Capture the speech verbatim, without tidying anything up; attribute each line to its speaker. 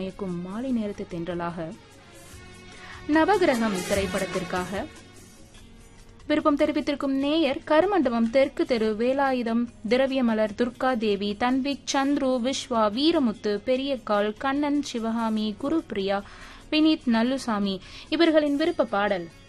Speaker 1: மயக்கும் மாலை நேரத்து தென்றலாக நவகிரகம் திரைப்படத்திற்காக விருப்பம் தெரிவித்திருக்கும் நேயர் கருமண்டபம் தெற்கு தெரு வேலாயுதம் திரவியமலர் துர்கா தேவி தன்விக் சந்துரு விஸ்வா வீரமுத்து பெரியக்கால் கண்ணன் சிவகாமி குருபிரியா வினீத் நல்லுசாமி இவர்களின் விருப்ப பாடல்